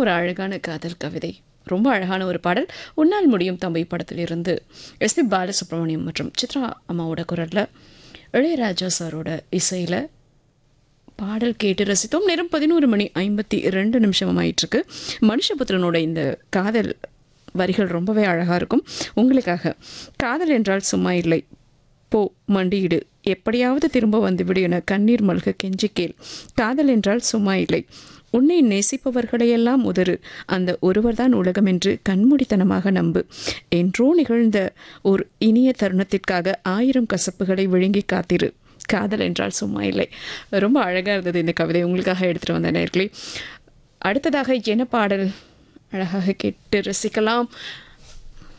ஒரு அழகான காதல் கவிதை. ரொம்ப அழகான ஒரு பாடல். உன்னால் முடியும் தம்பி படத்திலிருந்து எஸ்பி பாலசுப்ரமணியம் மற்றும் சித்ரா அம்மாவோட குரலில் இளையராஜா சாரோட இசையில் பாடல் கேட்டு ரசித்தோம். நேரம் 11:52 ஆயிட்டிருக்கு. மனுஷபுத்திரனோட இந்த காதல் வரிகள் ரொம்பவே அழகாக இருக்கும். உங்களுக்காக காதல் என்றால் சும்மா இல்லை, போ மண்டியிடு, எப்படியாவது திரும்ப வந்துவிடு என கண்ணீர் மல்க கெஞ்சி கேள். காதல் என்றால் சும்மா இல்லை, உன்னை நேசிப்பவர்களையெல்லாம் உதறு, அந்த ஒருவர்தான் உலகம் என்று கண்மூடித்தனமாக நம்பு. என்றோ நிகழ்ந்த ஒரு இனிய தருணத்திற்காக 1000 கசப்புகளை விழுங்கி காத்திரு. காதல் என்றால் சும்மா இல்லை. ரொம்ப அழகாக இருந்தது இந்த கவிதை. உங்களுக்காக எடுத்துகிட்டு வந்த நேர்களே. அடுத்ததாக என்ன பாடல் அழகாக கேட்டு ரசிக்கலாம்.